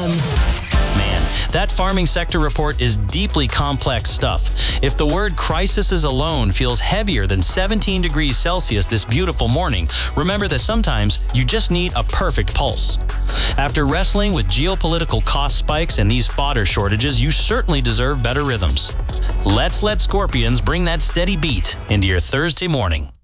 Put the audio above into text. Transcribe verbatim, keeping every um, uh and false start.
one. Man, that farming sector report is deeply complex stuff. If the word crisis alone feels heavier than seventeen degrees Celsius this beautiful morning, remember that sometimes you just need a perfect pulse. After wrestling with geopolitical cost spikes and these fodder shortages, you certainly deserve better rhythms. Let's let Scorpions bring that steady beat into your Thursday morning.